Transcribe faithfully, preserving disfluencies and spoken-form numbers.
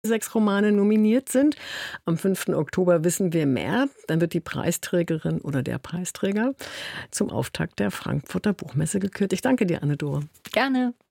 sechs Romane nominiert sind. Am fünften Oktober wissen wir mehr. Dann wird die Preisträgerin oder der Preisträger zum Auftakt der Frankfurter Buchmesse gekürt. Ich danke dir, Anne-Dore. Gerne.